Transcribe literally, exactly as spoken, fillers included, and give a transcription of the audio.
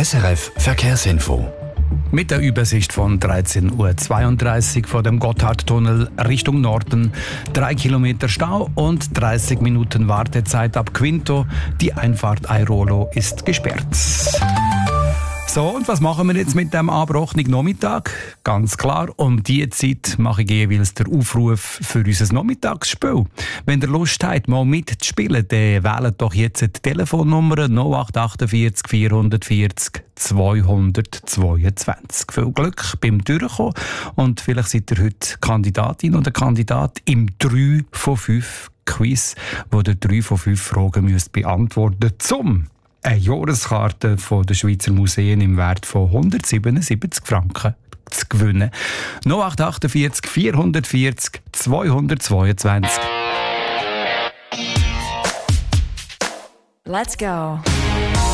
S R F Verkehrsinfo. Mit der Übersicht von dreizehn Uhr zweiunddreißig vor dem Gotthardtunnel Richtung Norden. Drei Kilometer Stau und dreißig Minuten Wartezeit ab Quinto. Die Einfahrt Airolo ist gesperrt. So, und was machen wir jetzt mit dem angebrochenen Nachmittag? Ganz klar, um diese Zeit mache ich jeweils den Aufruf für unser Nachmittagsspiel. Wenn ihr Lust habt, mal mitzuspielen, dann wählt doch jetzt die Telefonnummer null acht achtundvierzig vierhundertvierzig zweihundertzweiundzwanzig. Viel Glück beim Durchkommen und vielleicht seid ihr heute Kandidatin oder Kandidat im drei von fünf Quiz, wo ihr drei von fünf Fragen müsst beantworten zum eine Jahreskarte von den Schweizer Museen im Wert von hundertsiebenundsiebzig Franken zu gewinnen. null acht achtundvierzig vierhundertvierzig zweihundertzweiundzwanzig. Let's go.